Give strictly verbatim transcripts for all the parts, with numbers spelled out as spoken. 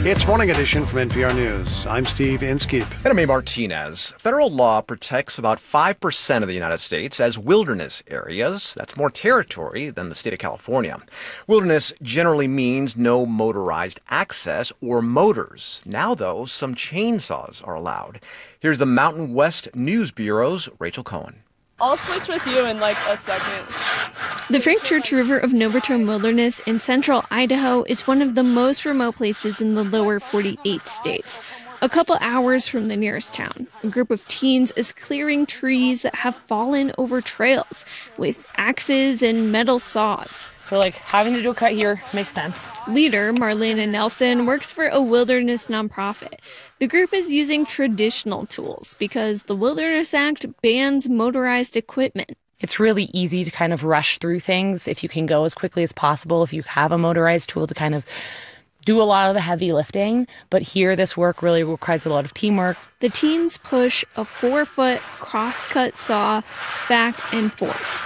It's Morning Edition from N P R News. I'm Steve Inskeep. And I'm A. Martinez. Federal law protects about five percent of the United States as wilderness areas. That's more territory than the state of California. Wilderness generally means no motorized access or motors. Now, though, some chainsaws are allowed. Here's the Mountain West News Bureau's Rachel Cohen. I'll switch with you in like a second. The Frank Church River of Novaturn Wilderness in central Idaho is one of the most remote places in the lower forty-eight states. A couple hours from the nearest town, a group of teens is clearing trees that have fallen over trails with axes and metal saws. So like having to do a cut here makes sense. Leader Marlena Nelson works for a wilderness nonprofit. The group is using traditional tools because the Wilderness Act bans motorized equipment. It's really easy to kind of rush through things if you can go as quickly as possible, if you have a motorized tool to kind of do a lot of the heavy lifting. But here, this work really requires a lot of teamwork. The teens push a four-foot cross-cut saw back and forth.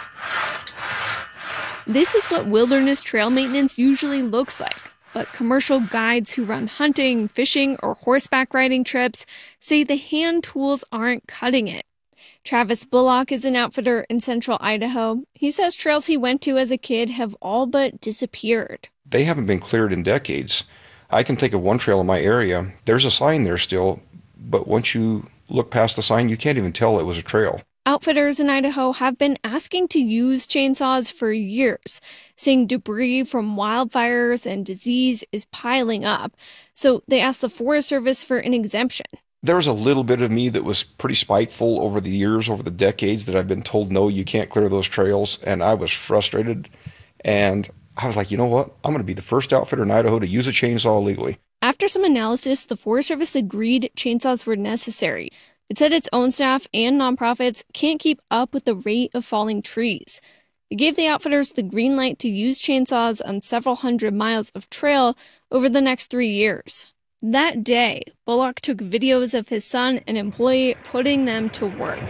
This is what wilderness trail maintenance usually looks like. But commercial guides who run hunting, fishing, or horseback riding trips say the hand tools aren't cutting it. Travis Bullock is an outfitter in central Idaho. He says trails he went to as a kid have all but disappeared. They haven't been cleared in decades. I can think of one trail in my area. There's a sign there still, but once you look past the sign, you can't even tell it was a trail. Outfitters in Idaho have been asking to use chainsaws for years, saying debris from wildfires and disease is piling up. So they asked the Forest Service for an exemption. There was a little bit of me that was pretty spiteful over the years, over the decades, that I've been told, no, you can't clear those trails. And I was frustrated. And I was like, you know what? I'm going to be the first outfitter in Idaho to use a chainsaw legally. After some analysis, the Forest Service agreed chainsaws were necessary. It said its own staff and nonprofits can't keep up with the rate of falling trees. It gave the outfitters the green light to use chainsaws on several hundred miles of trail over the next three years. That day, Bullock took videos of his son and employee putting them to work.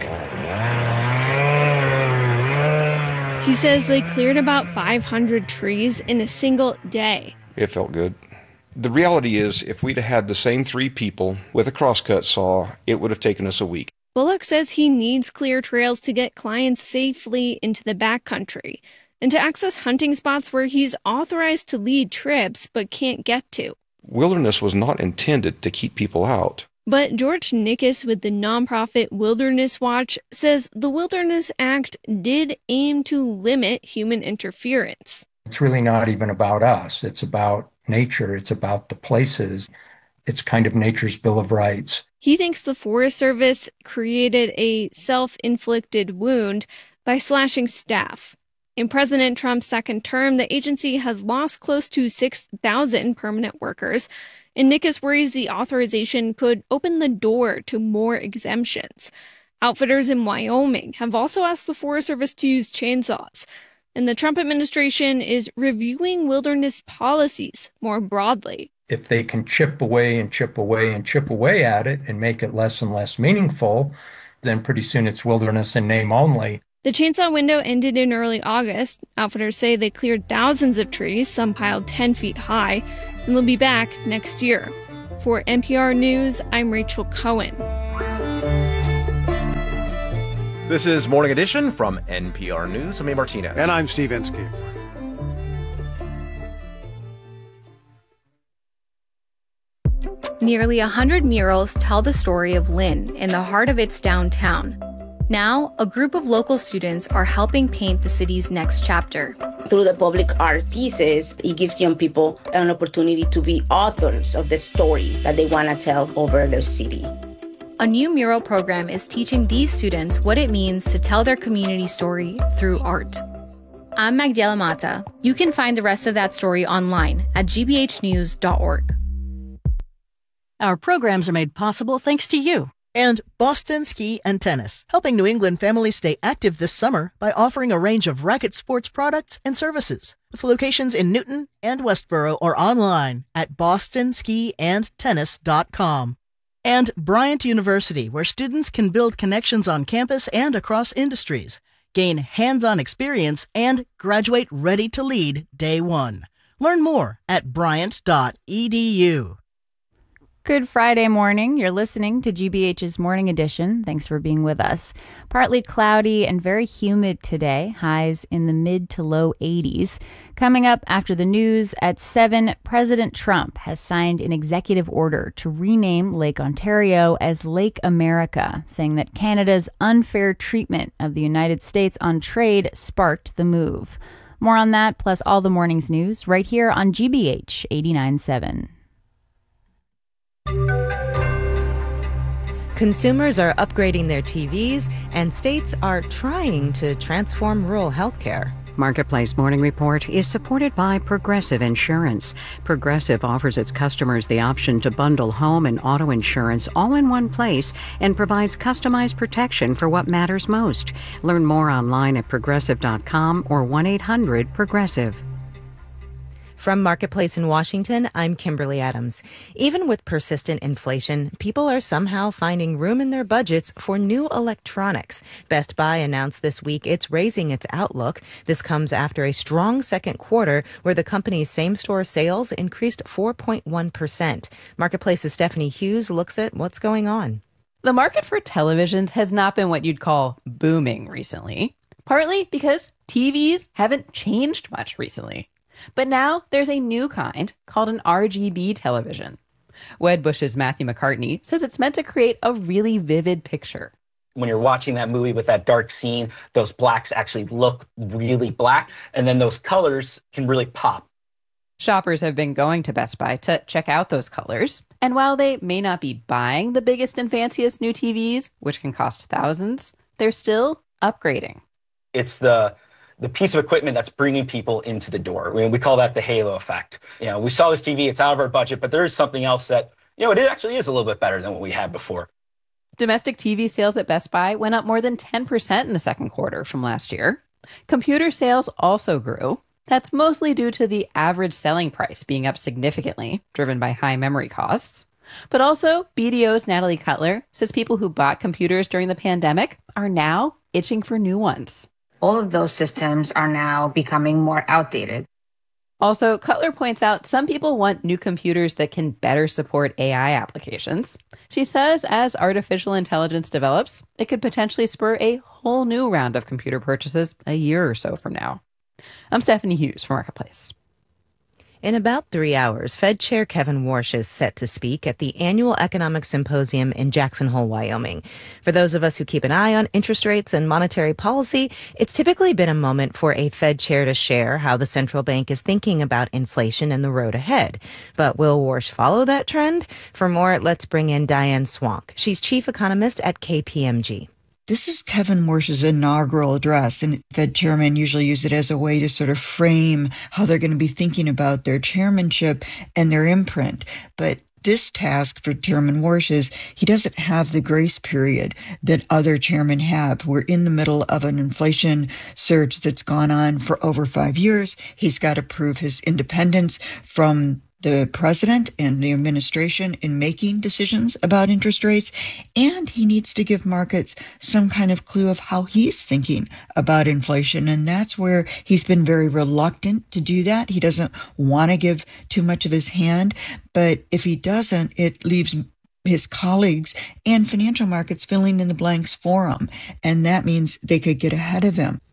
He says they cleared about five hundred trees in a single day. It felt good. The reality is, if we'd have had the same three people with a crosscut saw, it would have taken us a week. Bullock says he needs clear trails to get clients safely into the backcountry and to access hunting spots where he's authorized to lead trips but can't get to. Wilderness was not intended to keep people out. But George Nickus with the nonprofit Wilderness Watch says the Wilderness Act did aim to limit human interference. It's really not even about us. It's about nature. It's about the places. It's kind of nature's Bill of Rights. He thinks the Forest Service created a self-inflicted wound by slashing staff. In President Trump's second term, the agency has lost close to six thousand permanent workers, and Nickus worries the authorization could open the door to more exemptions. Outfitters in Wyoming have also asked the Forest Service to use chainsaws, and the Trump administration is reviewing wilderness policies more broadly. If they can chip away and chip away and chip away at it and make it less and less meaningful, then pretty soon it's wilderness in name only. The chainsaw window ended in early August. Outfitters say they cleared thousands of trees, some piled ten feet high, and they'll be back next year. For N P R News, I'm Rachel Cohen. This is Morning Edition from N P R News. I'm A. Martinez. And I'm Steve Inskeep. Nearly a hundred murals tell the story of Lynn in the heart of its downtown. Now, a group of local students are helping paint the city's next chapter. Through the public art pieces, it gives young people an opportunity to be authors of the story that they want to tell over their city. A new mural program is teaching these students what it means to tell their community story through art. I'm Magdiela Mata. You can find the rest of that story online at g b h news dot org. Our programs are made possible thanks to you. And Boston Ski and Tennis, helping New England families stay active this summer by offering a range of racket sports products and services, with locations in Newton and Westboro or online at boston ski and tennis dot com. And Bryant University, where students can build connections on campus and across industries, gain hands-on experience, and graduate ready to lead day one. Learn more at bryant dot e d u. Good Friday morning. You're listening to G B H's Morning Edition. Thanks for being with us. Partly cloudy and very humid today. Highs in the mid to low eighties. Coming up after the news at seven, President Trump has signed an executive order to rename Lake Ontario as Lake America, saying that Canada's unfair treatment of the United States on trade sparked the move. More on that, plus all the morning's news, right here on G B H eighty-nine point seven. Consumers are upgrading their T Vs, and states are trying to transform rural healthcare. Marketplace Morning Report is supported by Progressive Insurance. Progressive offers its customers the option to bundle home and auto insurance all in one place and provides customized protection for what matters most. Learn more online at progressive dot com or one eight hundred progressive. From Marketplace in Washington, I'm Kimberly Adams. Even with persistent inflation, people are somehow finding room in their budgets for new electronics. Best Buy announced this week it's raising its outlook. This comes after a strong second quarter where the company's same-store sales increased four point one percent. Marketplace's Stephanie Hughes looks at what's going on. The market for televisions has not been what you'd call booming recently, partly because T Vs haven't changed much recently. But now there's a new kind called an R G B television. Wedbush's Matthew McCartney says it's meant to create a really vivid picture. When you're watching that movie with that dark scene, those blacks actually look really black, and then those colors can really pop. Shoppers have been going to Best Buy to check out those colors. And while they may not be buying the biggest and fanciest new T Vs, which can cost thousands, they're still upgrading. It's the the piece of equipment that's bringing people into the door. I mean, we call that the halo effect. You know, we saw this T V, it's out of our budget, but there is something else that, you know, it actually is a little bit better than what we had before. Domestic T V sales at Best Buy went up more than ten percent in the second quarter from last year. Computer sales also grew. That's mostly due to the average selling price being up significantly, driven by high memory costs. But also, B D O's Natalie Cutler says people who bought computers during the pandemic are now itching for new ones. All of those systems are now becoming more outdated. Also, Cutler points out some people want new computers that can better support A I applications. She says as artificial intelligence develops, it could potentially spur a whole new round of computer purchases a year or so from now. I'm Stephanie Hughes for Marketplace. In about three hours, Fed Chair Kevin Warsh is set to speak at the annual Economic Symposium in Jackson Hole, Wyoming. For those of us who keep an eye on interest rates and monetary policy, it's typically been a moment for a Fed chair to share how the central bank is thinking about inflation and the road ahead. But will Warsh follow that trend? For more, let's bring in Diane Swank. She's chief economist at K P M G. This is Kevin Warsh's inaugural address, and Fed chairmen usually use it as a way to sort of frame how they're going to be thinking about their chairmanship and their imprint. But this task for Chairman Warsh is he doesn't have the grace period that other chairmen have. We're in the middle of an inflation surge that's gone on for over five years. He's got to prove his independence from the president and the administration in making decisions about interest rates, and he needs to give markets some kind of clue of how he's thinking about inflation, and that's where he's been very reluctant to do that. He doesn't want to give too much of his hand, but if he doesn't, it leaves his colleagues and financial markets filling in the blanks for him, and that means they could get ahead of him.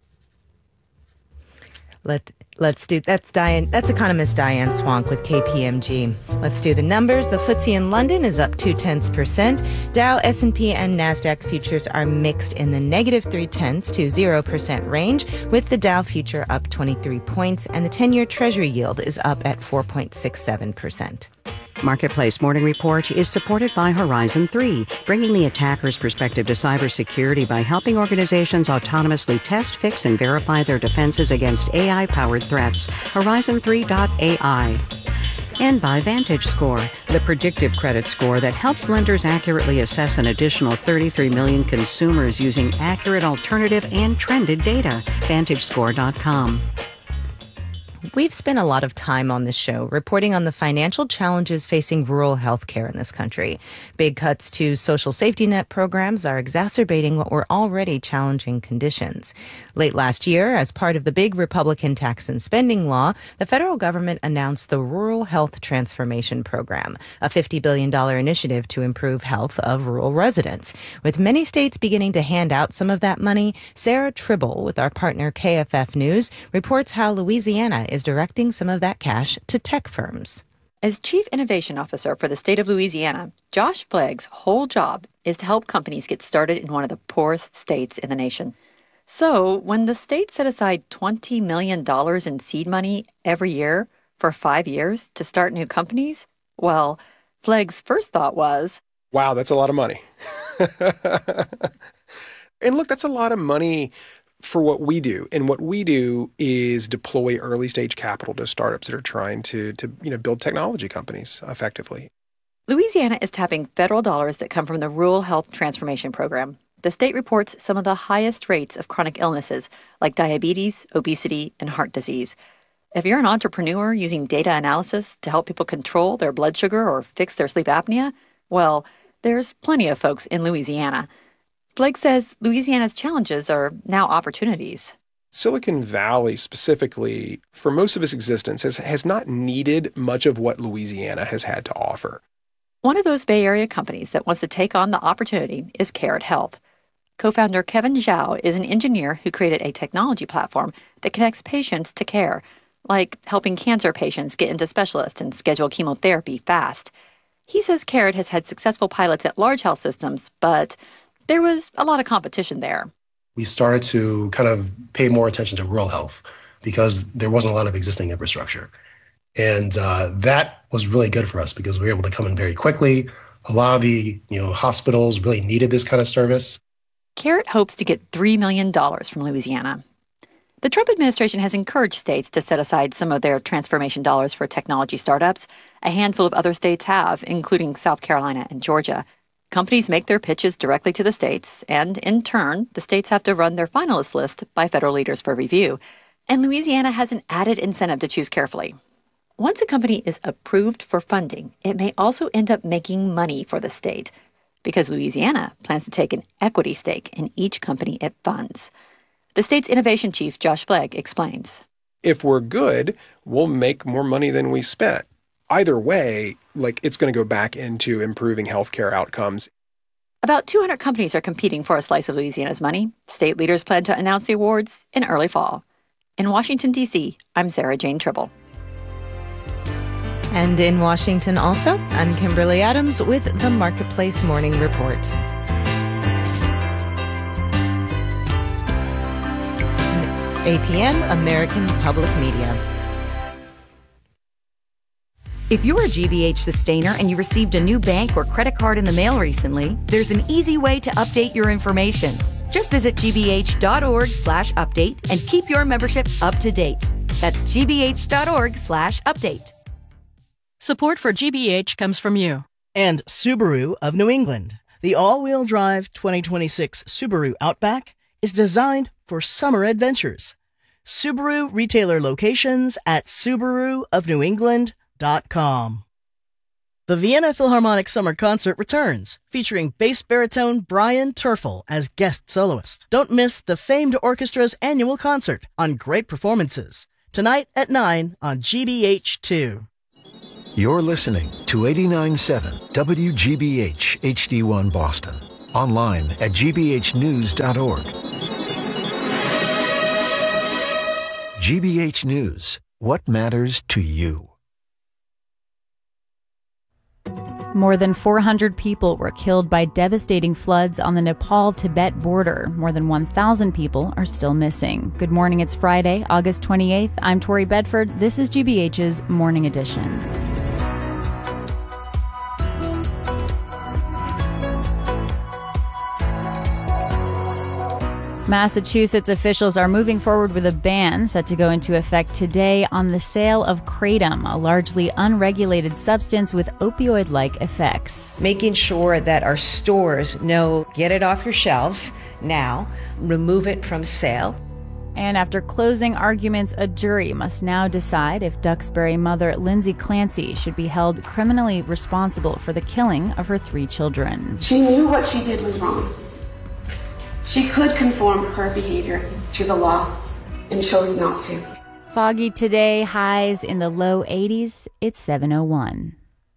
Let, let's do, that's Diane, that's economist Diane Swank with K P M G. Let's do the numbers. The F T S E in London is up two tenths percent. Dow, S and P, and NASDAQ futures are mixed in the negative three tenths to zero percent range, with the Dow future up twenty-three points, and the ten-year Treasury yield is up at four point six seven percent. Marketplace Morning Report is supported by Horizon three, bringing the attacker's perspective to cybersecurity by helping organizations autonomously test, fix, and verify their defenses against A I-powered threats. Horizon three dot A I. And by VantageScore, the predictive credit score that helps lenders accurately assess an additional thirty-three million consumers using accurate alternative and trended data. Vantage Score dot com. We've spent a lot of time on this show reporting on the financial challenges facing rural health care in this country. Big cuts to social safety net programs are exacerbating what were already challenging conditions. Late last year, as part of the big Republican tax and spending law, the federal government announced the Rural Health Transformation Program, a fifty billion dollars initiative to improve health of rural residents. With many states beginning to hand out some of that money, Sarah Tribble with our partner K F F News reports how Louisiana is directing some of that cash to tech firms. As Chief Innovation Officer for the state of Louisiana, Josh Flegg's whole job is to help companies get started in one of the poorest states in the nation. So when the state set aside twenty million dollars in seed money every year for five years to start new companies, well, Flegg's first thought was, wow, that's a lot of money. And look, that's a lot of money for what we do. And what we do is deploy early stage capital to startups that are trying to, to you know, build technology companies effectively. Louisiana is tapping federal dollars that come from the Rural Health Transformation Program. The state reports some of the highest rates of chronic illnesses like diabetes, obesity, and heart disease. If you're an entrepreneur using data analysis to help people control their blood sugar or fix their sleep apnea, well, there's plenty of folks in Louisiana. Flegg says Louisiana's challenges are now opportunities. Silicon Valley specifically, for most of its existence, has, has not needed much of what Louisiana has had to offer. One of those Bay Area companies that wants to take on the opportunity is Carrot Health. Co-founder Kevin Zhao is an engineer who created a technology platform that connects patients to care, like helping cancer patients get into specialists and schedule chemotherapy fast. He says Carrot has had successful pilots at large health systems, but there was a lot of competition there. We started to kind of pay more attention to rural health because there wasn't a lot of existing infrastructure. And uh, that was really good for us because we were able to come in very quickly. A lot of the you know hospitals really needed this kind of service. Carrot hopes to get three million dollars from Louisiana. The Trump administration has encouraged states to set aside some of their transformation dollars for technology startups. A handful of other states have, including South Carolina and Georgia. Companies make their pitches directly to the states, and in turn, the states have to run their finalist list by federal leaders for review. And Louisiana has an added incentive to choose carefully. Once a company is approved for funding, it may also end up making money for the state, because Louisiana plans to take an equity stake in each company it funds. The state's innovation chief, Josh Flegg, explains. If we're good, we'll make more money than we spent. Either way, like it's going to go back into improving healthcare outcomes. About two hundred companies are competing for a slice of Louisiana's money. State leaders plan to announce the awards in early fall. In Washington, D C, I'm Sarah Jane Tribble. And in Washington also, I'm Kimberly Adams with the Marketplace Morning Report. eight p.m. American Public Media. If you're a G B H sustainer and you received a new bank or credit card in the mail recently, there's an easy way to update your information. Just visit gbh.org slash update and keep your membership up to date. That's gbh.org slash update. Support for G B H comes from you. And Subaru of New England. The all-wheel drive twenty twenty-six Subaru Outback is designed for summer adventures. Subaru retailer locations at subaru of new england dot com. The Vienna Philharmonic Summer Concert returns, featuring bass baritone Brian Turfel as guest soloist. Don't miss the famed orchestra's annual concert on great performances. Tonight at nine on G B H two. You're listening to eighty-nine point seven W G B H H D one Boston. Online at g b h news dot org. G B H News. What matters to you? More than four hundred people were killed by devastating floods on the Nepal-Tibet border. More than one thousand people are still missing. Good morning, it's Friday, August twenty-eighth. I'm Tori Bedford. This is G B H's Morning Edition. Massachusetts officials are moving forward with a ban set to go into effect today on the sale of kratom, a largely unregulated substance with opioid-like effects. Making sure that our stores know, get it off your shelves now, remove it from sale. And after closing arguments, a jury must now decide if Duxbury mother Lindsay Clancy should be held criminally responsible for the killing of her three children. She knew what she did was wrong. She could conform her behavior to the law and chose not to. Foggy today, highs in the low eighties. It's seven oh one.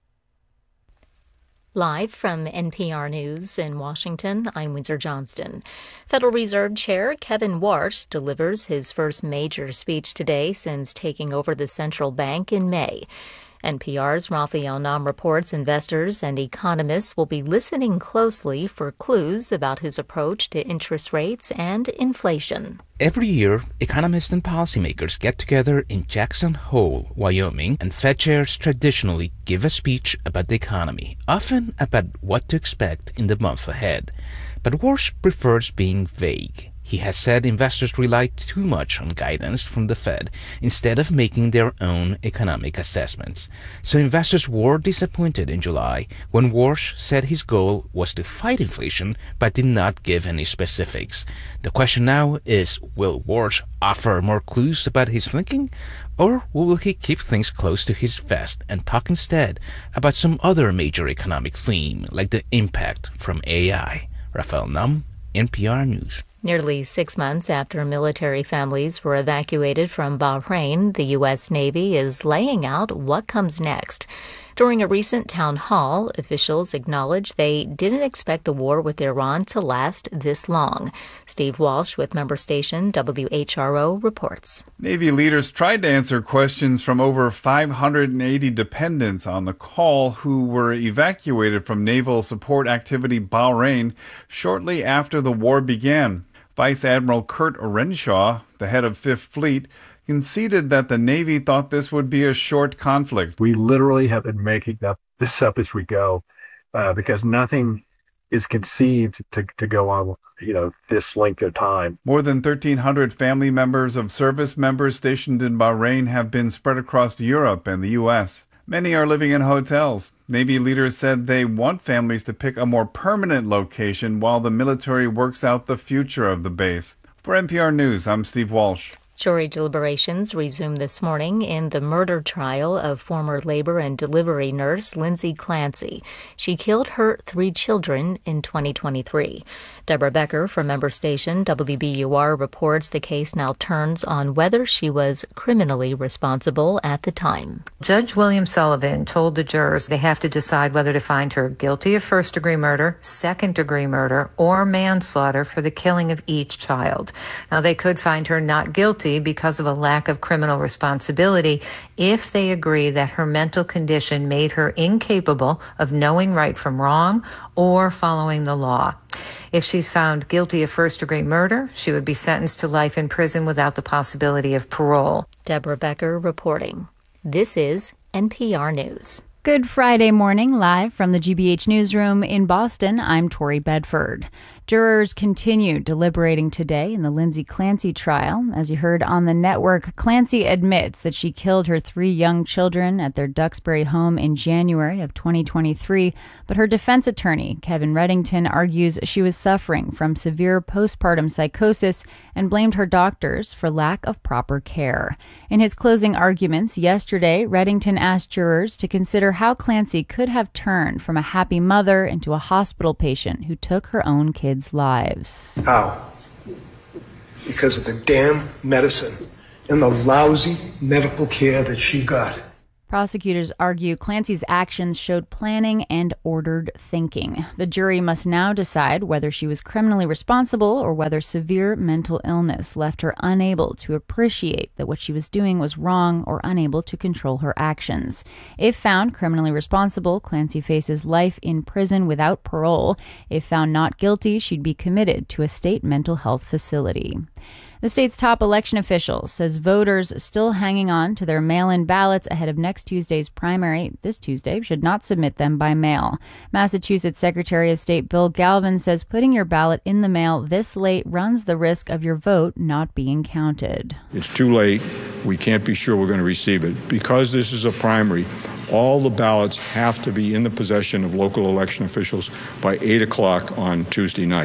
Live from N P R News in Washington, I'm Windsor Johnston. Federal Reserve Chair Kevin Warsh delivers his first major speech today since taking over the central bank in May. N P R's Raphael Nam reports investors and economists will be listening closely for clues about his approach to interest rates and inflation. Every year, economists and policymakers get together in Jackson Hole, Wyoming, and Fed chairs traditionally give a speech about the economy, often about what to expect in the month ahead. But Warsh prefers being vague. He has said investors rely too much on guidance from the Fed instead of making their own economic assessments. So investors were disappointed in July when Warsh said his goal was to fight inflation but did not give any specifics. The question now is, will Warsh offer more clues about his thinking? Or will he keep things close to his vest and talk instead about some other major economic theme like the impact from A I? Raphael Nam, N P R News. Nearly six months after military families were evacuated from Bahrain, the U S. Navy is laying out what comes next. During a recent town hall, officials acknowledged they didn't expect the war with Iran to last this long. Steve Walsh with member station W H R O reports. Navy leaders tried to answer questions from over five hundred eighty dependents on the call who were evacuated from Naval Support Activity Bahrain shortly after the war began. Vice Admiral Kurt Renshaw, the head of Fifth Fleet, conceded that the Navy thought this would be a short conflict. We literally have been making up this up as we go uh, because nothing is conceived to, to go on, you know, this length of time. More than thirteen hundred family members of service members stationed in Bahrain have been spread across Europe and the U S. Many are living in hotels. Navy leaders said they want families to pick a more permanent location while the military works out the future of the base. For N P R News, I'm Steve Walsh. Jury deliberations resumed this morning in the murder trial of former labor and delivery nurse Lindsay Clancy. She killed her three children in twenty twenty-three. Deborah Becker from member station W B U R reports the case now turns on whether she was criminally responsible at the time. Judge William Sullivan told the jurors they have to decide whether to find her guilty of first-degree murder, second-degree murder, or manslaughter for the killing of each child. Now, they could find her not guilty because of a lack of criminal responsibility if they agree that her mental condition made her incapable of knowing right from wrong or following the law. If she's found guilty of first-degree murder, she would be sentenced to life in prison without the possibility of parole. Deborah Becker reporting. This is N P R News. Good Friday morning, live from the G B H Newsroom in Boston. I'm Tori Bedford. Jurors continue deliberating today in the Lindsay Clancy trial. As you heard on the network, Clancy admits that she killed her three young children at their Duxbury home in January of twenty twenty-three, but her defense attorney, Kevin Reddington, argues she was suffering from severe postpartum psychosis and blamed her doctors for lack of proper care. In his closing arguments yesterday, Reddington asked jurors to consider how Clancy could have turned from a happy mother into a hospital patient who took her own kids' lives. How? Because of the damn medicine and the lousy medical care that she got. Prosecutors argue Clancy's actions showed planning and ordered thinking. The jury must now decide whether she was criminally responsible or whether severe mental illness left her unable to appreciate that what she was doing was wrong or unable to control her actions. If found criminally responsible, Clancy faces life in prison without parole. If found not guilty, she'd be committed to a state mental health facility. The state's top election official says voters still hanging on to their mail-in ballots ahead of next Tuesday's primary this Tuesday should not submit them by mail. Massachusetts Secretary of State Bill Galvin says putting your ballot in the mail this late runs the risk of your vote not being counted. It's too late. We can't be sure we're going to receive it. Because this is a primary, all the ballots have to be in the possession of local election officials by eight o'clock on Tuesday night.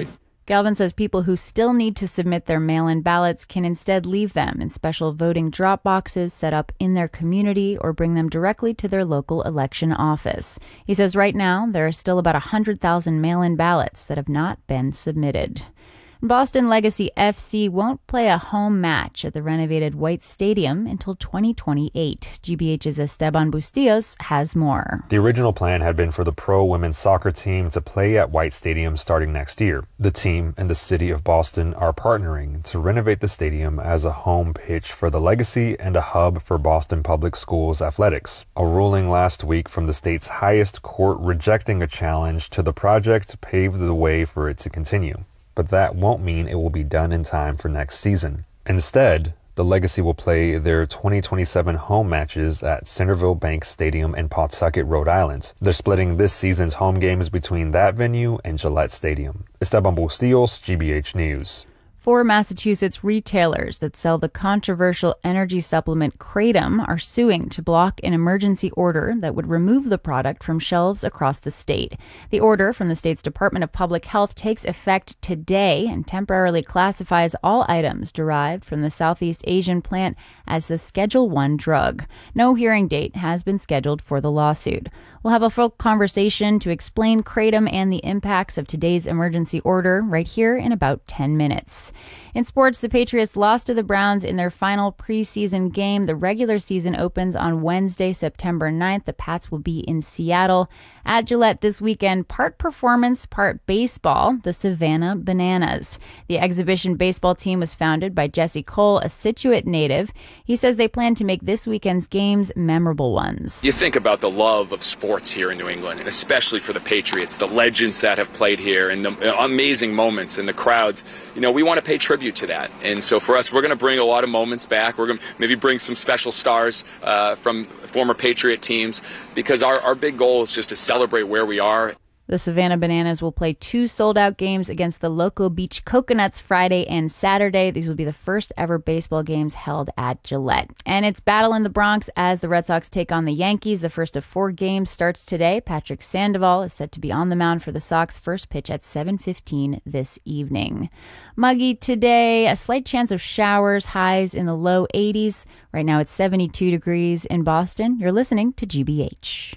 Galvin says people who still need to submit their mail-in ballots can instead leave them in special voting drop boxes set up in their community or bring them directly to their local election office. He says right now there are still about one hundred thousand mail-in ballots that have not been submitted. Boston Legacy F C won't play a home match at the renovated White Stadium until twenty twenty-eight. G B H's Esteban Bustillos has more. The original plan had been for the pro women's soccer team to play at White Stadium starting next year. The team and the city of Boston are partnering to renovate the stadium as a home pitch for the Legacy and a hub for Boston Public Schools athletics. A ruling last week from the state's highest court rejecting a challenge to the project paved the way for it to continue. But that won't mean it will be done in time for next season. Instead, the Legacy will play their twenty twenty-seven home matches at Centerville Bank Stadium in Pawtucket, Rhode Island. They're splitting this season's home games between that venue and Gillette Stadium. Esteban Bustillos, G B H News. Four Massachusetts retailers that sell the controversial energy supplement Kratom are suing to block an emergency order that would remove the product from shelves across the state. The order from the state's Department of Public Health takes effect today and temporarily classifies all items derived from the Southeast Asian plant as a Schedule one drug. No hearing date has been scheduled for the lawsuit. We'll have a full conversation to explain Kratom and the impacts of today's emergency order right here in about ten minutes. In sports, the Patriots lost to the Browns in their final preseason game. The regular season opens on Wednesday, September ninth. The Pats will be in Seattle at Gillette this weekend. Part performance, part baseball, the Savannah Bananas. The exhibition baseball team was founded by Jesse Cole, a Scituate native. He says they plan to make this weekend's games memorable ones. You think about the love of sports here in New England, and especially for the Patriots, the legends that have played here and the amazing moments and the crowds. You know, we want to pay tribute to that. And so for us, we're going to bring a lot of moments back. We're going to maybe bring some special stars uh, from former Patriot teams, because our, our big goal is just to celebrate where we are. The Savannah Bananas will play two sold-out games against the Loco Beach Coconuts Friday and Saturday. These will be the first ever baseball games held at Gillette. And it's battle in the Bronx as the Red Sox take on the Yankees. The first of four games starts today. Patrick Sandoval is set to be on the mound for the Sox. First pitch at seven fifteen this evening. Muggy today, a slight chance of showers, highs in the low eighties. Right now it's seventy-two degrees in Boston. You're listening to G B H.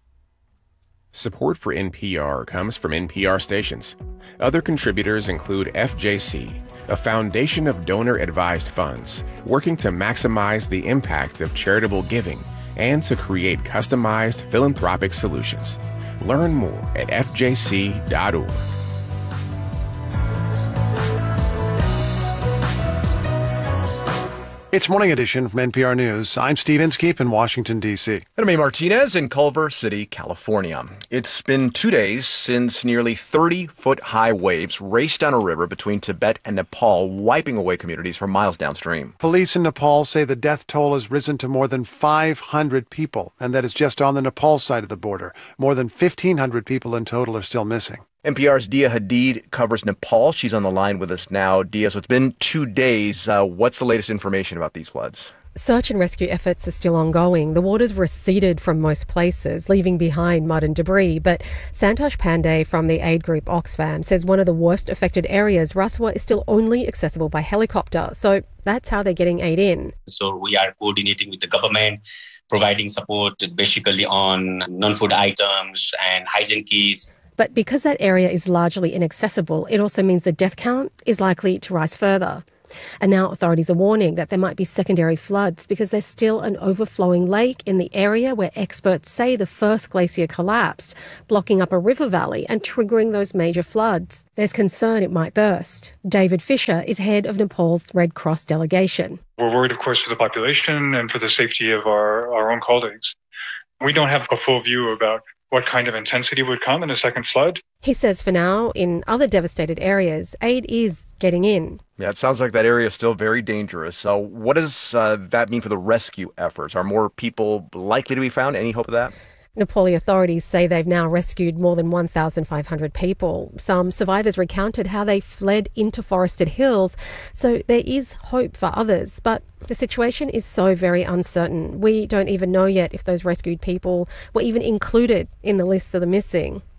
Support for N P R comes from N P R stations. Other contributors include F J C, a foundation of donor-advised funds working to maximize the impact of charitable giving and to create customized philanthropic solutions. Learn more at F J C dot org. It's Morning Edition from N P R News. I'm Steve Inskeep in Washington, D C. And I'm A. Martinez in Culver City, California. It's been two days since nearly thirty-foot-high waves raced down a river between Tibet and Nepal, wiping away communities for miles downstream. Police in Nepal say the death toll has risen to more than five hundred people, and that is just on the Nepal side of the border. More than fifteen hundred people in total are still missing. N P R's Dia Hadid covers Nepal. She's on the line with us now. Dia, so it's been two days. Uh, what's the latest information about these floods? Search and rescue efforts are still ongoing. The waters receded from most places, leaving behind mud and debris. But Santosh Pandey from the aid group Oxfam says one of the worst affected areas, Raswa, is still only accessible by helicopter. So that's how they're getting aid in. So we are coordinating with the government, providing support basically on non-food items and hygiene kits. But because that area is largely inaccessible, it also means the death count is likely to rise further. And now authorities are warning that there might be secondary floods because there's still an overflowing lake in the area where experts say the first glacier collapsed, blocking up a river valley and triggering those major floods. There's concern it might burst. David Fisher is head of Nepal's Red Cross delegation. We're worried, of course, for the population and for the safety of our, our own colleagues. We don't have a full view about what kind of intensity would come in a second flood. He says for now, in other devastated areas, aid is getting in. Yeah, it sounds like that area is still very dangerous. So what does uh, that mean for the rescue efforts? Are more people likely to be found? Any hope of that? Nepali authorities say they've now rescued more than one thousand five hundred people. Some survivors recounted how they fled into forested hills, so there is hope for others. But the situation is so very uncertain. We don't even know yet if those rescued people were even included in the list of the missing.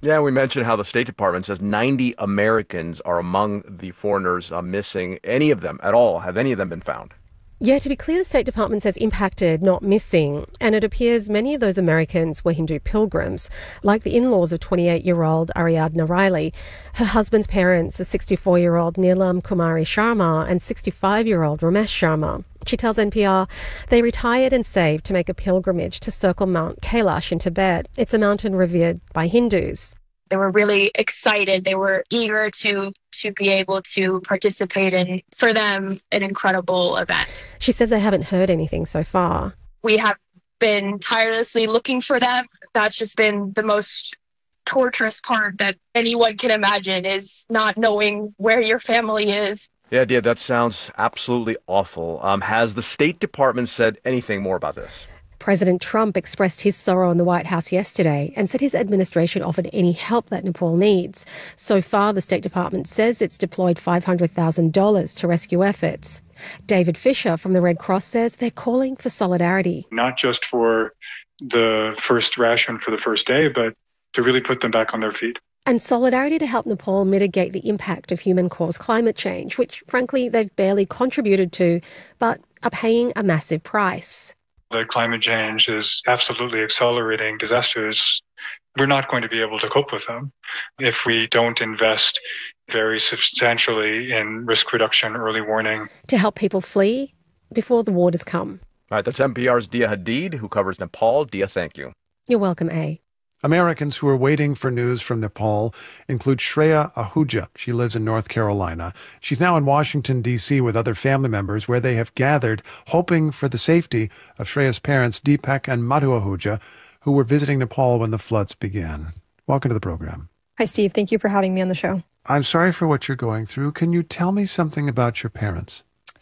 Yeah, we mentioned how the State Department says ninety Americans are among the foreigners uh, missing. Any of them at all? Have any of them been found? Yeah, to be clear, the State Department says impacted, not missing. And it appears many of those Americans were Hindu pilgrims, like the in-laws of twenty-eight-year-old Ariadna Riley. Her husband's parents are sixty-four-year-old Neelam Kumari Sharma and sixty-five-year-old Ramesh Sharma. She tells N P R they retired and saved to make a pilgrimage to circle Mount Kailash in Tibet. It's a mountain revered by Hindus. They were really excited. They were eager to to be able to participate in, for them, an incredible event. She says they haven't heard anything so far. We have been tirelessly looking for them. That's just been the most torturous part that anyone can imagine, is not knowing where your family is. Yeah, Dia, that sounds absolutely awful. Um, has the State Department said anything more about this? President Trump expressed his sorrow in the White House yesterday and said his administration offered any help that Nepal needs. So far, the State Department says it's deployed five hundred thousand dollars to rescue efforts. David Fisher from the Red Cross says they're calling for solidarity. Not just for the first ration for the first day, but to really put them back on their feet. And solidarity to help Nepal mitigate the impact of human-caused climate change, which, frankly, they've barely contributed to, but are paying a massive price. The climate change is absolutely accelerating disasters. We're not going to be able to cope with them if we don't invest very substantially in risk reduction, early warning. To help people flee before the waters come. All right, that's N P R's Dia Hadid, who covers Nepal. Dia, thank you. You're welcome, A. Americans who are waiting for news from Nepal include Shreya Ahuja. She lives in North Carolina. She's now in Washington, D C with other family members where they have gathered, hoping for the safety of Shreya's parents, Deepak and Madhu Ahuja, who were visiting Nepal when the floods began. Welcome to the program. Hi, Steve. Thank you for having me on the show. I'm sorry for what you're going through. Can you tell me something about your parents?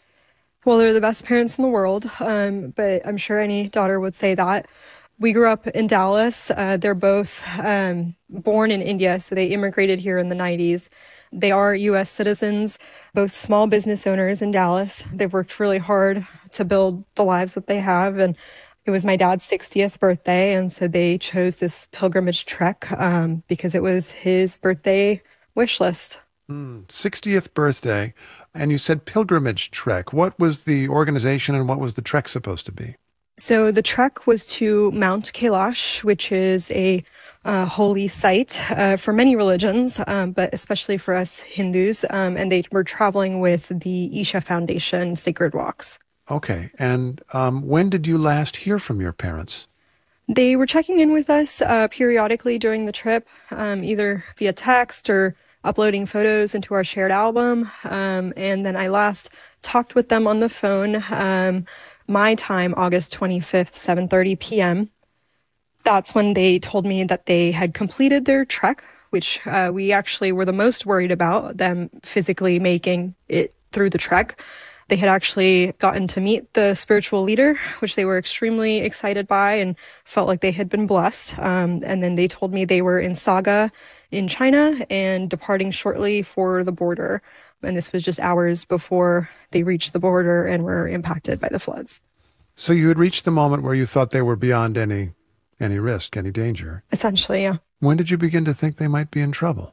Well, they're the best parents in the world, um, but I'm sure any daughter would say that. We grew up in Dallas. Uh, they're both um, born in India, so they immigrated here in the nineties. They are U S citizens, both small business owners in Dallas. They've worked really hard to build the lives that they have, and it was my dad's sixtieth birthday, and so they chose this pilgrimage trek um, because it was his birthday wish list. Mm, sixtieth birthday, and you said pilgrimage trek. What was the organization and what was the trek supposed to be? So the trek was to Mount Kailash, which is a uh, holy site uh, for many religions, um, but especially for us Hindus. Um, and they were traveling with the Isha Foundation Sacred Walks. Okay. And um, when did you last hear from your parents? They were checking in with us uh, periodically during the trip, um, either via text or uploading photos into our shared album. Um, and then I last talked with them on the phone um my time, August twenty-fifth, seven thirty p.m. That's when they told me that they had completed their trek, which uh, we actually were the most worried about, them physically making it through the trek. They had actually gotten to meet the spiritual leader, which they were extremely excited by and felt like they had been blessed. Um, and then they told me they were in Saga in China and departing shortly for the border. And this was just hours before they reached the border and were impacted by the floods. So you had reached the moment where you thought they were beyond any any risk, any danger. Essentially, yeah. When did you begin to think they might be in trouble?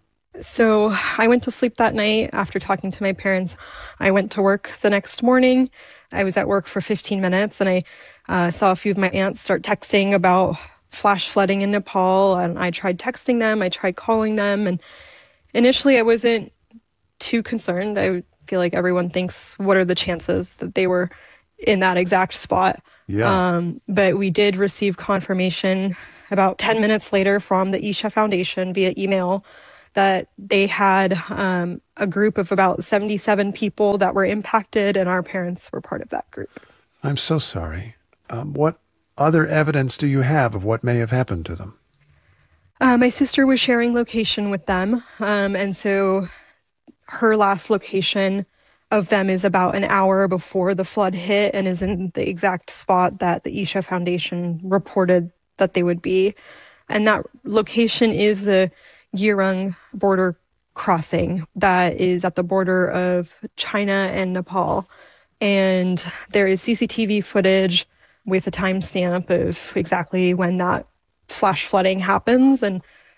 So I went to sleep that night after talking to my parents. I went to work the next morning. I was at work for fifteen minutes, and I uh, saw a few of my aunts start texting about flash flooding in Nepal. And I tried texting them. I tried calling them. And initially, I wasn't too concerned. I feel like everyone thinks, what are the chances that they were in that exact spot? Yeah. Um, but we did receive confirmation about ten minutes later from the Isha Foundation via email that they had um, a group of about seventy-seven people that were impacted, and our parents were part of that group. I'm so sorry. Um, what other evidence do you have of what may have happened to them? Uh, my sister was sharing location with them, um, and so her last location of them is about an hour before the flood hit and is in the exact spot that the Isha Foundation reported that they would be. And that location is the Girung border crossing that is at the border of China and Nepal. And there is C C T V footage with a timestamp of exactly when that flash flooding happens. And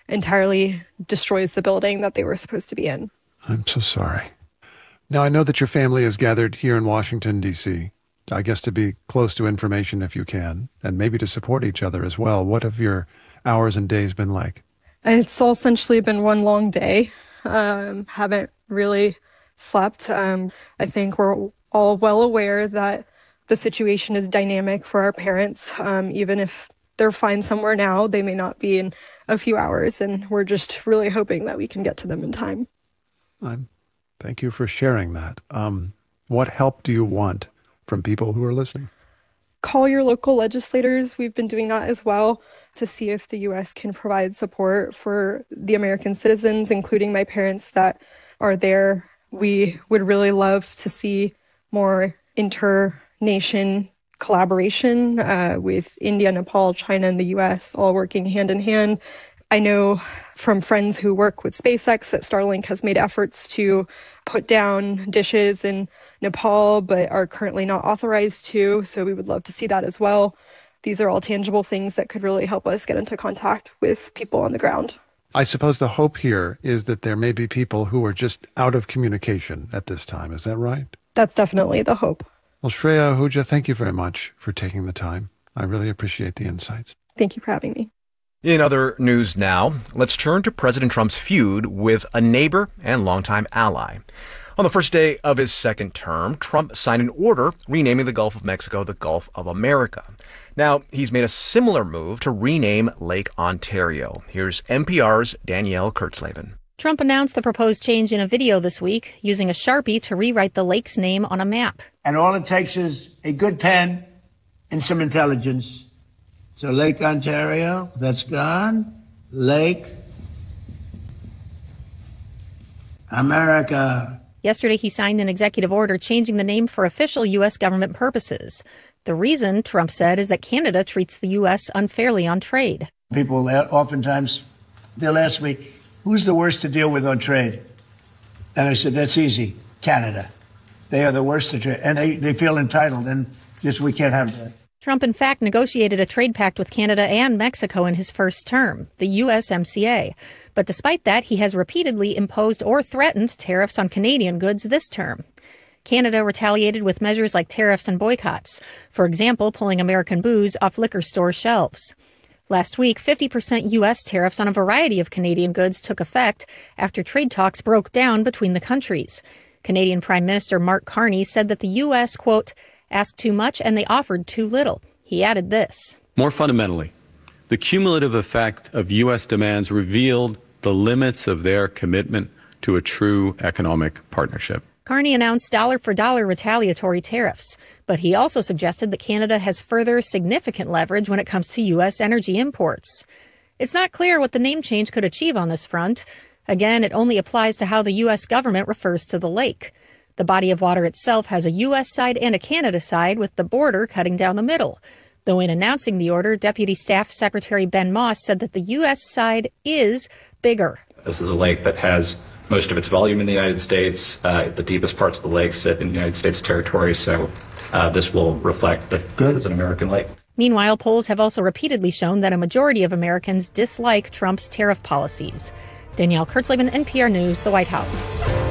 entirely destroys the building that they were supposed to be in. I'm so sorry. Now, I know that your family is gathered here in Washington, D C, I guess to be close to information if you can, and maybe to support each other as well. What have your hours and days been like? It's all essentially been one long day. Um, haven't really slept. Um, I think we're all well aware that the situation is dynamic for our parents. Um, even if they're fine somewhere now, they may not be in a few hours, and we're just really hoping that we can get to them in time. I'm, thank you for sharing that. Um, what help do you want from people who are listening? Call your local legislators. We've been doing that as well to see if the U S can provide support for the American citizens, including my parents that are there. We would really love to see more inter-nation collaboration uh, with India, Nepal, China, and the U S all working hand in hand. I know from friends who work with SpaceX that Starlink has made efforts to put down dishes in Nepal, but are currently not authorized to. So we would love to see that as well. These are all tangible things that could really help us get into contact with people on the ground. I suppose the hope here is that there may be people who are just out of communication at this time. Is that right? That's definitely the hope. Well, Shreya Ahuja, thank you very much for taking the time. I really appreciate the insights. Thank you for having me. In other news now, let's turn to President Trump's feud with a neighbor and longtime ally. On the first day of his second term, Trump signed an order renaming the Gulf of Mexico the Gulf of America. Now, he's made a similar move to rename Lake Ontario. Here's N P R's Danielle Kurtzleben. Trump announced the proposed change in a video this week, using a Sharpie to rewrite the lake's name on a map. And all it takes is a good pen and some intelligence. So Lake Ontario, that's gone. Lake America. Yesterday, he signed an executive order changing the name for official U S government purposes. The reason, Trump said, is that Canada treats the U S unfairly on trade. People oftentimes, they'll ask me, who's the worst to deal with on trade? And I said, that's easy, Canada. They are the worst to trade. And they, they feel entitled, and just we can't have that. Trump, in fact, negotiated a trade pact with Canada and Mexico in his first term, the U S M C A. But despite that, he has repeatedly imposed or threatened tariffs on Canadian goods this term. Canada retaliated with measures like tariffs and boycotts, for example, pulling American booze off liquor store shelves. Last week, fifty percent U S tariffs on a variety of Canadian goods took effect after trade talks broke down between the countries. Canadian Prime Minister Mark Carney said that the U S, quote, asked too much and they offered too little. He added this. More fundamentally, the cumulative effect of U S demands revealed the limits of their commitment to a true economic partnership. Carney announced dollar-for-dollar retaliatory tariffs, but he also suggested that Canada has further significant leverage when it comes to U S energy imports. It's not clear what the name change could achieve on this front. Again, it only applies to how the U S government refers to the lake. The body of water itself has a U S side and a Canada side, with the border cutting down the middle. Though in announcing the order, Deputy Staff Secretary Ben Moss said that the U S side is bigger. This is a lake that has most of its volume in the United States. Uh, the deepest parts of the lake sit in the United States territory, so uh, this will reflect that this is an American lake. Meanwhile, polls have also repeatedly shown that a majority of Americans dislike Trump's tariff policies. Danielle Kurtzleben, N P R News, the White House.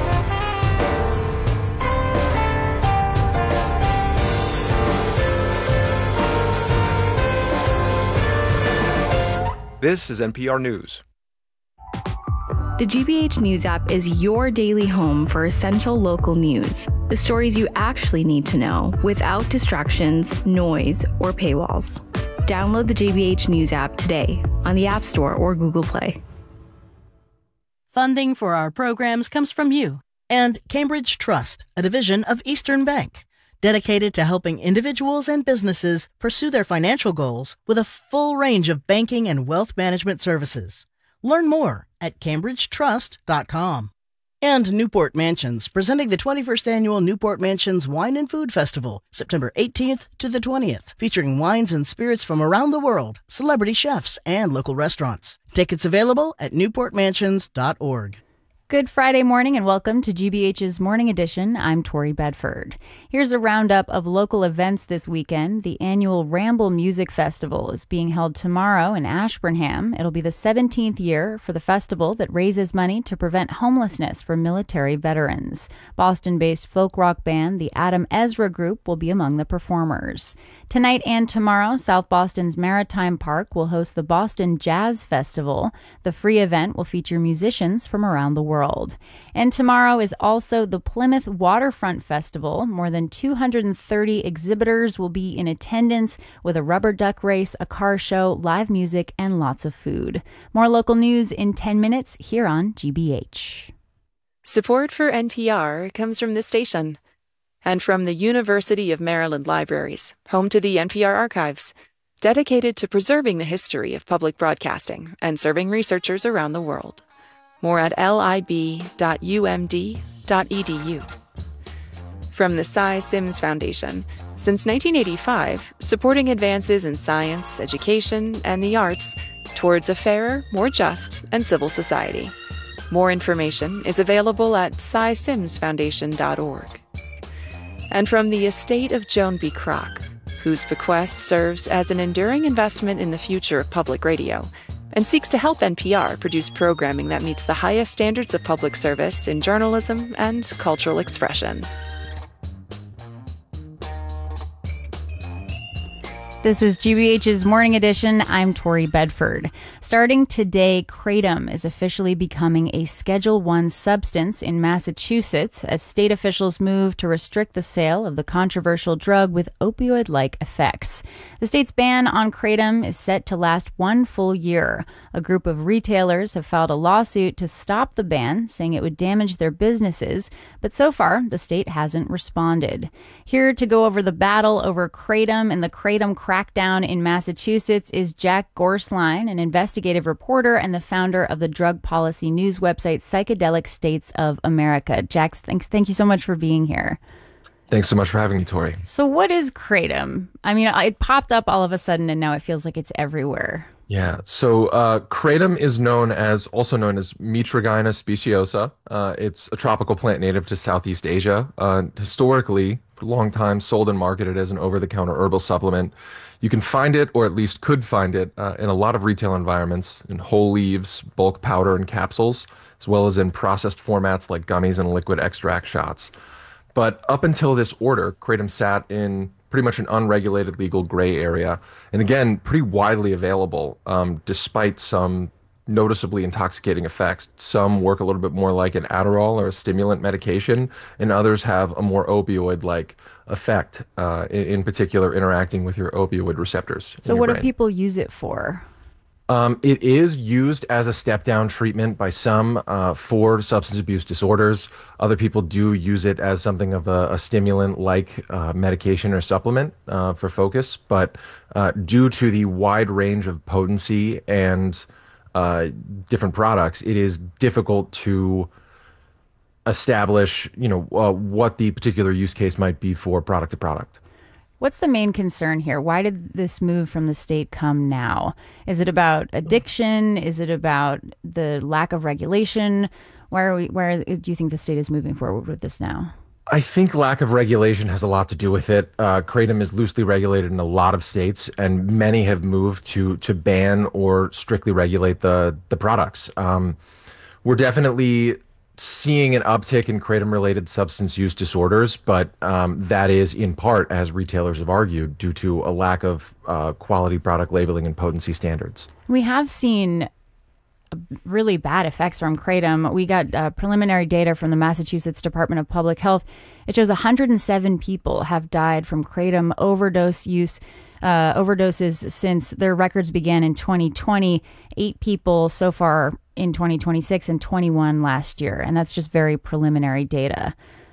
This is N P R News. The G B H News app is your daily home for essential local news. The stories you actually need to know without distractions, noise, or paywalls. Download the G B H News app today on the App Store or Google Play. Funding for our programs comes from you. And Cambridge Trust, a division of Eastern Bank, dedicated to helping individuals and businesses pursue their financial goals with a full range of banking and wealth management services. Learn more at cambridge trust dot com. And Newport Mansions, presenting the twenty-first Annual Newport Mansions Wine and Food Festival, September eighteenth to the twentieth, featuring wines and spirits from around the world, celebrity chefs, and local restaurants. Tickets available at newport mansions dot org. Good Friday morning and welcome to G B H's Morning Edition. I'm Tori Bedford. Here's a roundup of local events this weekend. The annual Ramble Music Festival is being held tomorrow in Ashburnham. It'll be the seventeenth year for the festival that raises money to prevent homelessness for military veterans. Boston-based folk rock band the Adam Ezra Group will be among the performers. Tonight and tomorrow, South Boston's Maritime Park will host the Boston Jazz Festival. The free event will feature musicians from around the world. World. And tomorrow is also the Plymouth Waterfront Festival. More than two hundred thirty exhibitors will be in attendance with a rubber duck race, a car show, live music, and lots of food. More local news in ten minutes here on G B H. Support for N P R comes from this station and from the University of Maryland Libraries, home to the N P R Archives, dedicated to preserving the history of public broadcasting and serving researchers around the world. More at lib dot u m d dot e d u. From the Cy Sims Foundation, since nineteen eighty-five, supporting advances in science, education, and the arts towards a fairer, more just, and civil society. More information is available at cy sims foundation dot org. And from the estate of Joan B. Kroc, whose bequest serves as an enduring investment in the future of public radio, and seeks to help N P R produce programming that meets the highest standards of public service in journalism and cultural expression. This is G B H's Morning Edition. I'm Tori Bedford. Starting today, kratom is officially becoming a Schedule One substance in Massachusetts as state officials move to restrict the sale of the controversial drug with opioid-like effects. The state's ban on kratom is set to last one full year. A group of retailers have filed a lawsuit to stop the ban, saying it would damage their businesses, but so far the state hasn't responded. Here to go over the battle over kratom and the kratom crackdown in Massachusetts is Jack Gorsline, an investigative reporter and the founder of the drug policy news website Psychedelic States of America. Jack, thanks, thank you so much for being here. Thanks so much for having me, Tori. So what is kratom? I mean, it popped up all of a sudden and now it feels like it's everywhere. Yeah, so uh, kratom is known as, also known as Mitragyna speciosa. Uh, it's a tropical plant native to Southeast Asia. Uh, historically, for a long time, sold and marketed as an over-the-counter herbal supplement. You can find it, or at least could find it, uh, in a lot of retail environments, in whole leaves, bulk powder, and capsules, as well as in processed formats like gummies and liquid extract shots. But up until this order, kratom sat in pretty much an unregulated legal gray area, and again, pretty widely available, um, despite some noticeably intoxicating effects. Some work a little bit more like an Adderall or a stimulant medication, and others have a more opioid-like effect, uh, in, in particular interacting with your opioid receptors. So what do people use it for? Um, it is used as a step-down treatment by some uh, for substance abuse disorders. Other people do use it as something of a, a stimulant-like uh, medication or supplement uh, for focus. But uh, due to the wide range of potency and uh, different products, it is difficult to establish, you know, uh, what the particular use case might be for product to product. What's the main concern here? Why did this move from the state come now? Is it about addiction? Is it about the lack of regulation? Why are we? Where do you think the state is moving forward with this now? I think lack of regulation has a lot to do with it. Uh, kratom is loosely regulated in a lot of states, and many have moved to to ban or strictly regulate the the products. Um, we're definitely seeing an uptick in kratom-related substance use disorders, but um, that is in part, as retailers have argued, due to a lack of uh, quality product labeling and potency standards. We have seen really bad effects from kratom. We got uh, preliminary data from the Massachusetts Department of Public Health. It shows one hundred seven people have died from kratom overdose use, uh, overdoses since their records began in twenty twenty. Eight people so far in twenty twenty-six and twenty-one last year. And that's just very preliminary data.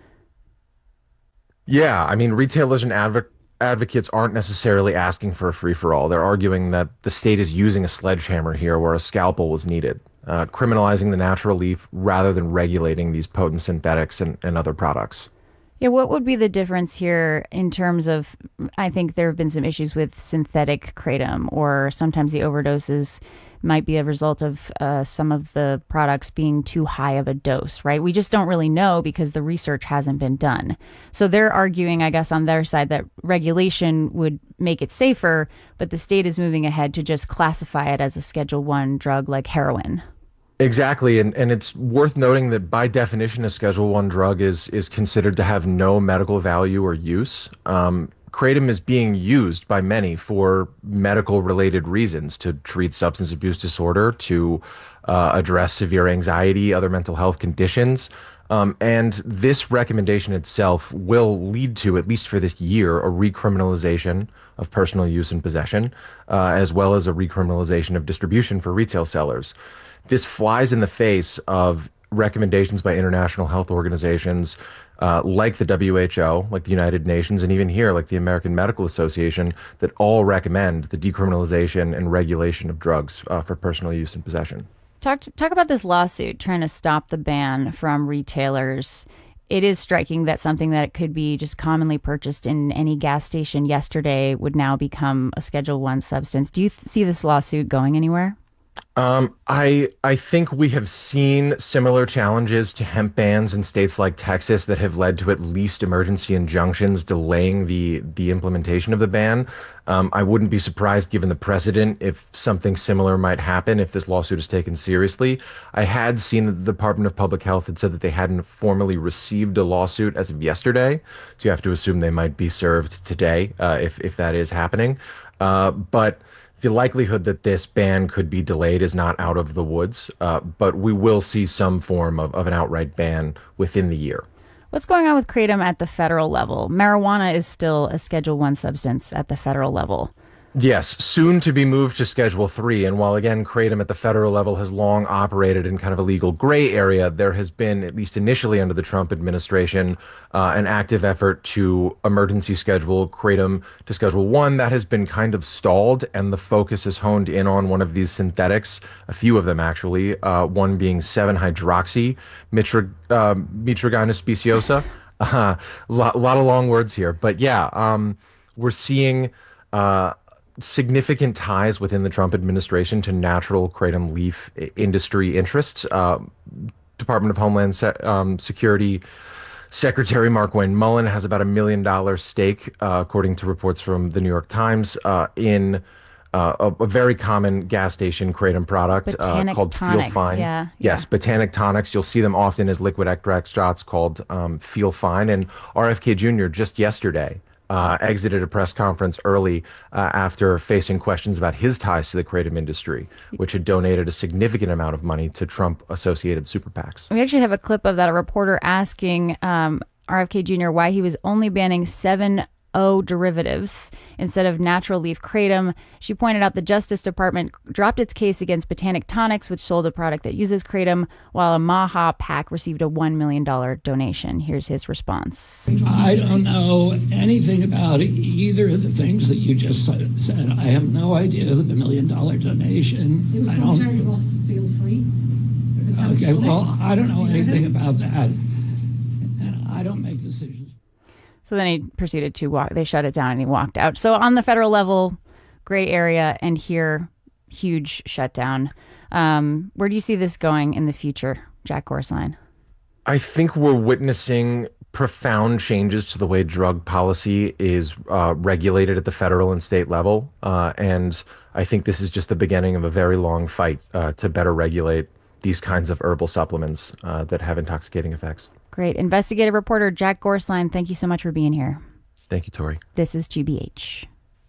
Yeah, I mean, retailers and adv- advocates aren't necessarily asking for a free-for-all. They're arguing that the state is using a sledgehammer here where a scalpel was needed, uh, criminalizing the natural leaf rather than regulating these potent synthetics and, and other products. Yeah, what would be the difference here in terms of, I think there have been some issues with synthetic kratom, or sometimes the overdoses might be a result of uh, some of the products being too high of a dose, right? We just don't really know because the research hasn't been done. So they're arguing, I guess, on their side that regulation would make it safer, but the state is moving ahead to just classify it as a Schedule One drug like heroin. Exactly, and, and it's worth noting that by definition, a Schedule One drug is is considered to have no medical value or use. Um, Kratom is being used by many for medical-related reasons, to treat substance abuse disorder, to uh, address severe anxiety, other mental health conditions. Um, and this recommendation itself will lead to, at least for this year, a recriminalization of personal use and possession, uh, as well as a recriminalization of distribution for retail sellers. This flies in the face of recommendations by international health organizations uh, like the W H O, like the United Nations, and even here, like the American Medical Association, that all recommend the decriminalization and regulation of drugs uh, for personal use and possession. Talk to, talk about this lawsuit trying to stop the ban from retailers. It is striking that something that could be just commonly purchased in any gas station yesterday would now become a Schedule One substance. Do you th- see this lawsuit going anywhere? Um, I I think we have seen similar challenges to hemp bans in states like Texas that have led to at least emergency injunctions delaying the the implementation of the ban. Um, I wouldn't be surprised, given the precedent, if something similar might happen if this lawsuit is taken seriously. I had seen that the Department of Public Health had said that they hadn't formally received a lawsuit as of yesterday, so you have to assume they might be served today uh, if if that is happening. Uh, but the likelihood that this ban could be delayed is not out of the woods, uh, but we will see some form of, of an outright ban within the year. What's going on with Kratom at the federal level? Marijuana is still a Schedule One substance at the federal level. Yes, soon to be moved to Schedule Three. And while, again, Kratom at the federal level has long operated in kind of a legal gray area, there has been, at least initially under the Trump administration, uh, an active effort to emergency schedule Kratom to Schedule One. That has been kind of stalled, and the focus is honed in on one of these synthetics, a few of them actually, uh, one being seven hydroxy mitra, uh, Mitragyna speciosa. A uh, lot, lot of long words here. But yeah, um, we're seeing Uh, significant ties within the Trump administration to natural kratom leaf industry interests. Uh, Department of Homeland Se- um, Security Secretary Markwayne Mullin has about a million dollar stake, uh, according to reports from the New York Times, uh, in uh, a, a very common gas station kratom product uh, called Feel Fine. Yeah, yes, yeah. Botanic Tonics. You'll see them often as liquid extract shots called um, Feel Fine. And R F K Junior just yesterday Uh, exited a press conference early uh, after facing questions about his ties to the kratom industry, which had donated a significant amount of money to Trump-associated super PACs. We actually have a clip of that, a reporter asking um, R F K Junior why he was only banning seven O derivatives instead of natural leaf kratom. She pointed out the Justice Department dropped its case against Botanic Tonics, which sold a product that uses kratom, while a Maha PAC received a one million dollars donation. Here's his response. I don't know anything about either of the things that you just said. I have no idea the million dollar donation. It was I from don't, Terry Ross, Feel Free. Okay, well, I don't know anything about that. And I don't make decisions. So then he proceeded to walk. They shut it down and he walked out. So on the federal level, gray area, and here, huge shutdown. Um, where do you see this going in the future, Jack Gorsline? I think we're witnessing profound changes to the way drug policy is uh, regulated at the federal and state level. Uh, and I think this is just the beginning of a very long fight uh, to better regulate these kinds of herbal supplements uh, that have intoxicating effects. Great. Investigative reporter Jack Gorsline, thank you so much for being here. Thank you, Tori. This is G B H.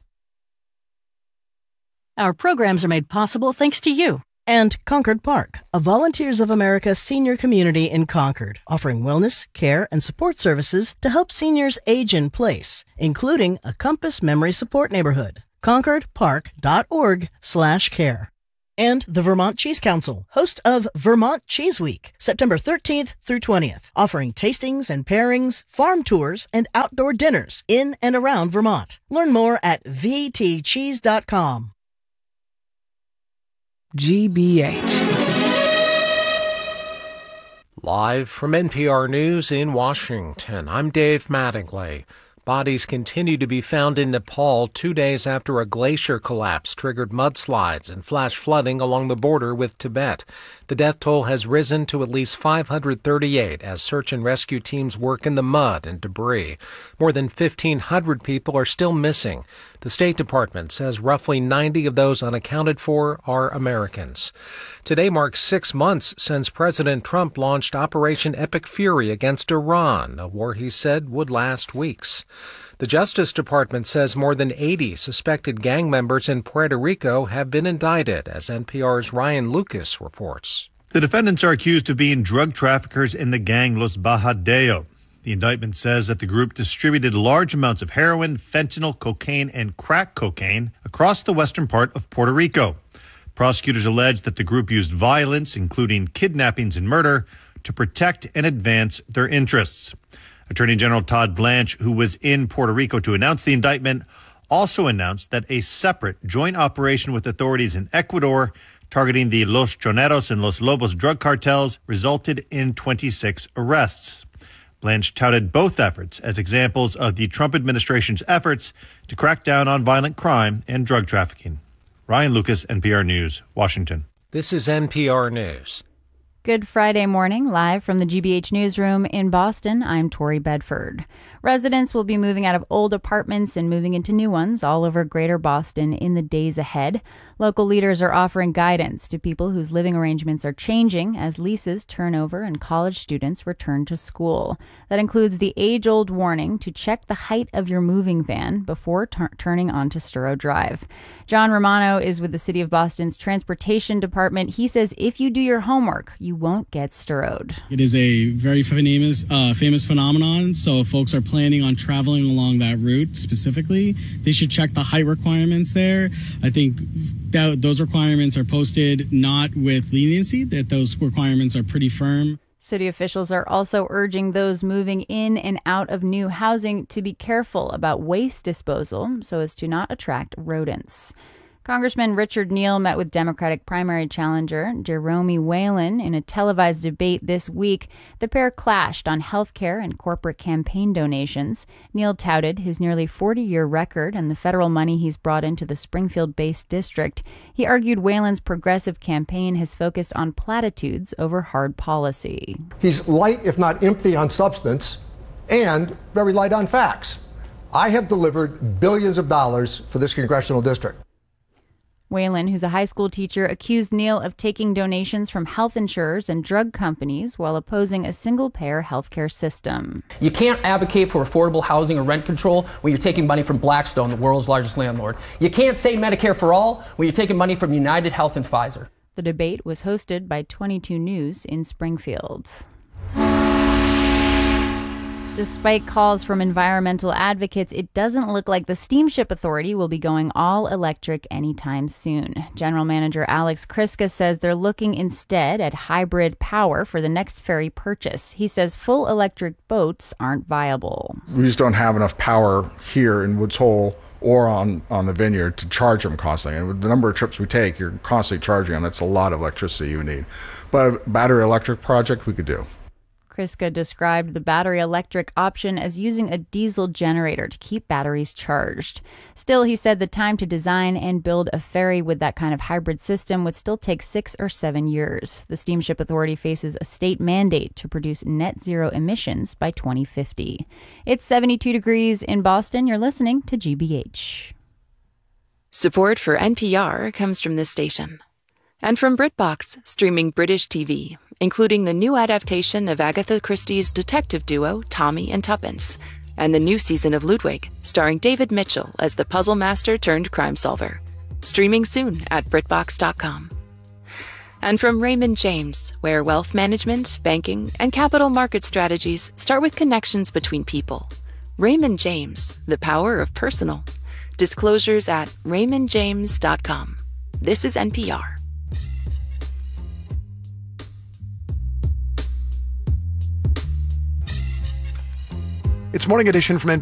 Our programs are made possible thanks to you. And Concord Park, a Volunteers of America senior community in Concord, offering wellness, care, and support services to help seniors age in place, including a Compass Memory Support Neighborhood. concordpark.org slash care. And the Vermont Cheese Council, host of Vermont Cheese Week, September thirteenth through twentieth, offering tastings and pairings, farm tours, and outdoor dinners in and around Vermont. Learn more at v t cheese dot com. G B H. Live from N P R News in Washington, I'm Dave Mattingly. Bodies continue to be found in Nepal two days after a glacier collapse triggered mudslides and flash flooding along the border with Tibet. The death toll has risen to at least five hundred thirty-eight as search and rescue teams work in the mud and debris. More than fifteen hundred people are still missing. The State Department says roughly ninety of those unaccounted for are Americans. Today marks six months since President Trump launched Operation Epic Fury against Iran, a war he said would last weeks. The Justice Department says more than eighty suspected gang members in Puerto Rico have been indicted, as N P R's Ryan Lucas reports. The defendants are accused of being drug traffickers in the gang Los Bajadeo. The indictment says that the group distributed large amounts of heroin, fentanyl, cocaine, and crack cocaine across the western part of Puerto Rico. Prosecutors allege that the group used violence, including kidnappings and murder, to protect and advance their interests. Attorney General Todd Blanche, who was in Puerto Rico to announce the indictment, also announced that a separate joint operation with authorities in Ecuador targeting the Los Choneros and Los Lobos drug cartels resulted in twenty-six arrests. Blanche touted both efforts as examples of the Trump administration's efforts to crack down on violent crime and drug trafficking. Ryan Lucas, N P R News, Washington. This is N P R News. Good Friday morning, live from the G B H newsroom in Boston. I'm Tori Bedford. Residents will be moving out of old apartments and moving into new ones all over Greater Boston in the days ahead. Local leaders are offering guidance to people whose living arrangements are changing as leases turn over and college students return to school. That includes the age-old warning to check the height of your moving van before t- turning onto Sturrow Drive. John Romano is with the City of Boston's Transportation Department. He says if you do your homework, you won't get Sturrowed. It is a very famous, uh, famous phenomenon, so if folks are planning on traveling along that route specifically, they should check the height requirements there. I think that those requirements are posted not with leniency, that those requirements are pretty firm. City officials are also urging those moving in and out of new housing to be careful about waste disposal so as to not attract rodents. Congressman Richard Neal met with Democratic primary challenger Jerome Whalen in a televised debate this week. The pair clashed on health care and corporate campaign donations. Neal touted his nearly forty-year record and the federal money he's brought into the Springfield-based district. He argued Whalen's progressive campaign has focused on platitudes over hard policy. He's light, if not empty, on substance and very light on facts. I have delivered billions of dollars for this congressional district. Whalen, who's a high school teacher, accused Neal of taking donations from health insurers and drug companies while opposing a single-payer healthcare system. You can't advocate for affordable housing or rent control when you're taking money from Blackstone, the world's largest landlord. You can't say Medicare for all when you're taking money from United Health and Pfizer. The debate was hosted by twenty-two News in Springfield. Despite calls from environmental advocates, it doesn't look like the Steamship Authority will be going all electric anytime soon. General Manager Alex Kryska says they're looking instead at hybrid power for the next ferry purchase. He says full electric boats aren't viable. We just don't have enough power here in Woods Hole or on, on the Vineyard to charge them constantly. And with the number of trips we take, you're constantly charging them. That's a lot of electricity you need. But a battery electric project we could do. Kryska described the battery electric option as using a diesel generator to keep batteries charged. Still, he said the time to design and build a ferry with that kind of hybrid system would still take six or seven years. The Steamship Authority faces a state mandate to produce net zero emissions by twenty fifty. It's seventy-two degrees in Boston. You're listening to G B H. Support for N P R comes from this station. And from BritBox, streaming British T V, including the new adaptation of Agatha Christie's detective duo Tommy and Tuppence, and the new season of Ludwig, starring David Mitchell as the puzzle master turned crime solver. Streaming soon at BritBox dot com. And from Raymond James, where wealth management, banking, and capital market strategies start with connections between people. Raymond James, the power of personal. Disclosures at Raymond James dot com. This is N P R. It's Morning Edition from N P R.